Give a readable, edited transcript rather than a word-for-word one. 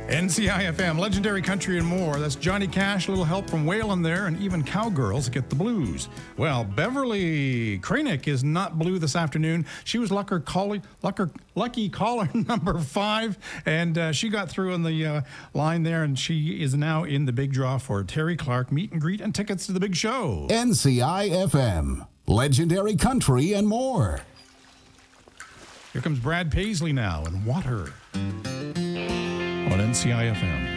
NCIFM, Legendary Country and More. That's Johnny Cash, a little help from Waylon there, and even Cowgirls get the blues. Well, Beverly Kranick is not blue this afternoon. She was lucky caller number 5, and she got through on the line there, and she is now in the big draw for Terry Clark meet and greet and tickets to the big show. NCIFM, Legendary Country and More. Here comes Brad Paisley now and Water on NCIFM.